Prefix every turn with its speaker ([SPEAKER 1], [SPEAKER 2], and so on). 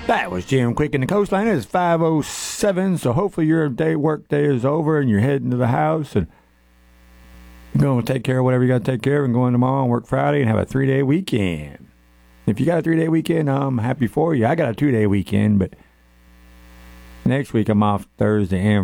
[SPEAKER 1] That was Jim Quick in the Coastline. It's 5:07, so hopefully your work day is over and you're heading to the house and going to take care of whatever you got to take care of and going tomorrow and work Friday and have a 3-day weekend. If you got a 3-day weekend, I'm happy for you. I got a 2-day weekend, but next week I'm off Thursday and